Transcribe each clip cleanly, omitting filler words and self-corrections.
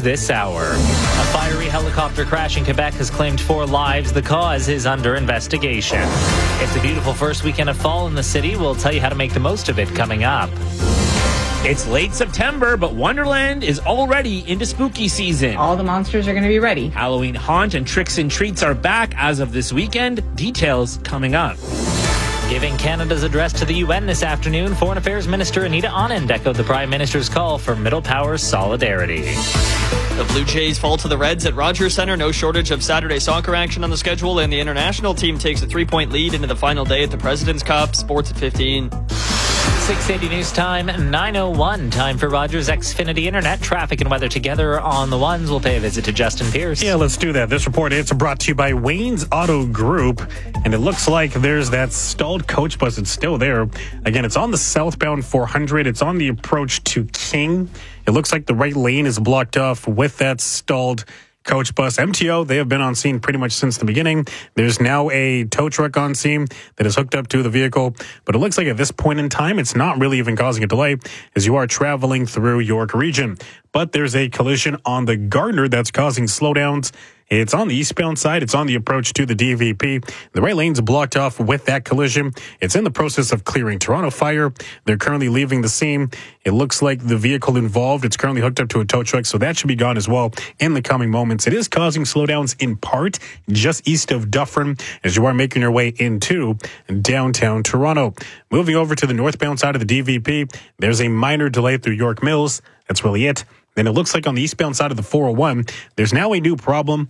this hour. A fiery helicopter crash in Quebec has claimed 4 lives. The cause is under investigation. It's a beautiful first weekend of fall in the city. We'll tell you how to make the most of it coming up. It's late September, but Wonderland is already into spooky season. All the monsters are going to be ready. Halloween Haunt and Tricks and Treats are back as of this weekend. Details coming up. Giving Canada's address to the UN this afternoon, Foreign Affairs Minister Anita Anand echoed the Prime Minister's call for Middle Power solidarity. The Blue Jays fall to the Reds at Rogers Centre. No shortage of Saturday soccer action on the schedule, and the international team takes a 3-point lead into the final day at the President's Cup. Sports at 15. 6:80 news time, 9:01. Time for Rogers Xfinity Internet. Traffic and weather together on the ones. We'll pay a visit to Justin Pierce. Yeah, let's do that. This report is brought to you by Wayne's Auto Group. And it looks like there's that stalled coach bus. It's still there. Again, it's on the southbound 400. It's on the approach to King. It looks like the right lane is blocked off with that stalled coach bus. MTO, they have been on scene pretty much since the beginning. There's now a tow truck on scene that is hooked up to the vehicle. But it looks like at this point in time, it's not really even causing a delay as you are traveling through York region. But there's a collision on the Gardner that's causing slowdowns. It's on the eastbound side. It's on the approach to the DVP. The right lane's blocked off with that collision. It's in the process of clearing. Toronto Fire, they're currently leaving the scene. It looks like the vehicle involved, it's currently hooked up to a tow truck, so that should be gone as well in the coming moments. It is causing slowdowns in part just east of Dufferin as you are making your way into downtown Toronto. Moving over to the northbound side of the DVP, there's a minor delay through York Mills. That's really it. Then it looks like on the eastbound side of the 401, there's now a new problem.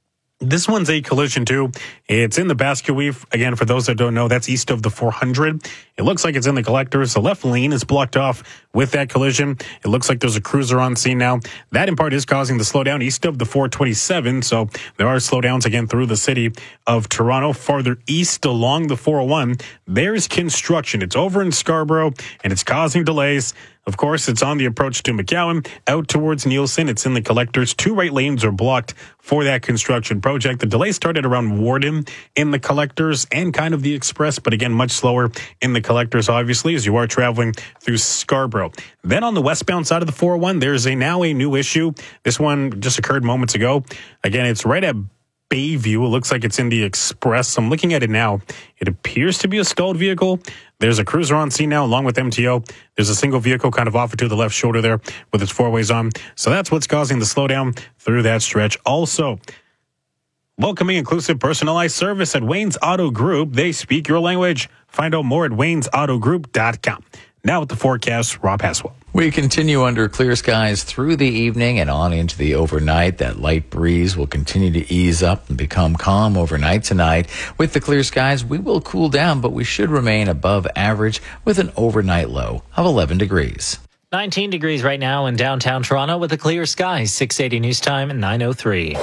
This one's a collision too. It's in the Basket Weave. Again, for those that don't know, that's east of the 400. It looks like it's in the collectors. The left lane is blocked off with that collision. It looks like there's a cruiser on scene now. That in part is causing the slowdown east of the 427. So there are slowdowns again through the city of Toronto. Farther east along the 401, there's construction. It's over in Scarborough and it's causing delays. Of course, it's on the approach to McCowan, out towards Nielsen. It's in the collectors. 2 right lanes are blocked for that construction project. The delay started around Warden in the collectors and kind of the express, but again, much slower in the collectors, obviously, as you are traveling through Scarborough. Then on the westbound side of the 401, there's now a new issue. This one just occurred moments ago. Again, it's right at Bayview. It looks like it's in the express. I'm looking at it now. It appears to be a stalled vehicle. There's a cruiser on scene now along with MTO. There's a single vehicle kind of off to the left shoulder there with its 4-ways on. So that's what's causing the slowdown through that stretch. Also, welcoming inclusive personalized service at Wayne's Auto Group. They speak your language. Find out more at waynesautogroup.com. Now with the forecast, Rob Haswell. We continue under clear skies through the evening and on into the overnight. That light breeze will continue to ease up and become calm overnight tonight. With the clear skies, we will cool down, but we should remain above average with an overnight low of 11 degrees. 19 degrees right now in downtown Toronto with a clear sky. 6:80 news time, 9:03.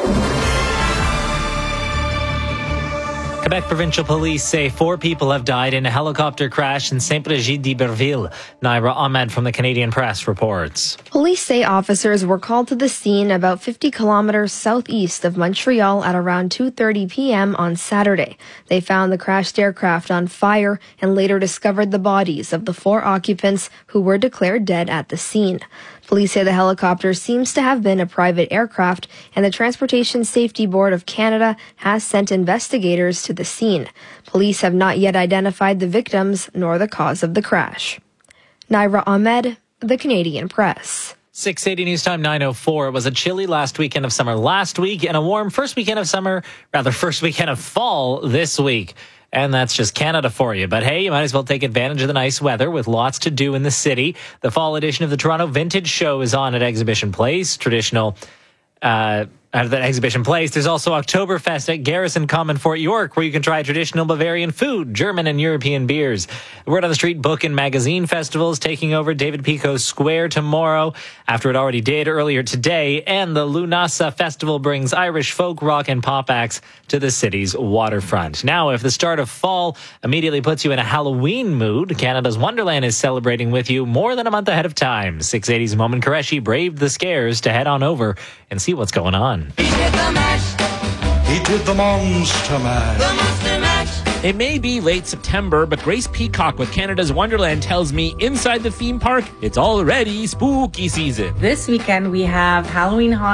Quebec Provincial Police say 4 people have died in a helicopter crash in Saint-Brigitte-d'Iberville. Naira Ahmed from the Canadian Press reports. Police say officers were called to the scene about 50 kilometers southeast of Montreal at around 2:30 p.m. on Saturday. They found the crashed aircraft on fire and later discovered the bodies of the 4 occupants who were declared dead at the scene. Police say the helicopter seems to have been a private aircraft, and the Transportation Safety Board of Canada has sent investigators to the scene. Police have not yet identified the victims nor the cause of the crash. Naira Ahmed, the Canadian Press. 6:80 news time, 9:04. It was a chilly last weekend of summer last week and a warm first weekend of fall this week. And that's just Canada for you. But hey, you might as well take advantage of the nice weather with lots to do in the city. The fall edition of the Toronto Vintage Show is on at Exhibition Place. At that Exhibition Place, there's also Oktoberfest at Garrison Common, Fort York, where you can try traditional Bavarian food, German and European beers. Word on the Street Book and Magazine Festival is taking over David Pico's Square tomorrow, after it already did earlier today. And the Lunasa Festival brings Irish folk, rock, and pop acts to the city's waterfront. Now, if the start of fall immediately puts you in a Halloween mood, Canada's Wonderland is celebrating with you more than a month ahead of time. 680's Momin Qureshi braved the scares to head on over and see what's going on. He did the mash. He did the Monster Mash. The Monster Mash. It may be late September, but Grace Peacock with Canada's Wonderland tells me inside the theme park, it's already spooky season. This weekend we have Halloween Haunt